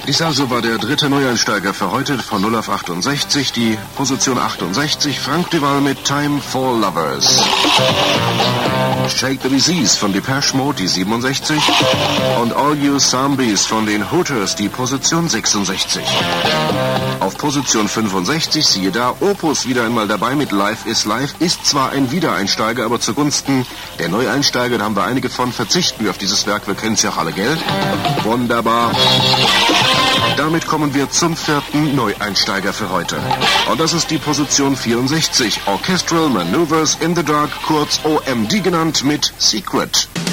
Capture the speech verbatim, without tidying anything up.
Dies also war der dritte Neueinsteiger für heute von null auf achtundsechzig, die Position achtundsechzig, Frank Duval mit Time for Lovers. Shake the Disease von Depeche Mode, die siebenundsechzig, und All You Zombies von den Hooters, die Position sechsundsechzig. Auf Position fünfundsechzig, siehe da, Opus wieder einmal dabei mit Life is Life, ist zwar ein Wiedereinsteiger, aber zugunsten der Neueinsteiger, da haben wir einige von, verzichten wir auf dieses Werk, wir kennen es ja auch alle, gell? Wunderbar. Damit kommen wir zum vierten Neueinsteiger für heute. Und das ist die Position vierundsechzig, Orchestral Maneuvers in the Dark, kurz O M D genannt, mit Secret.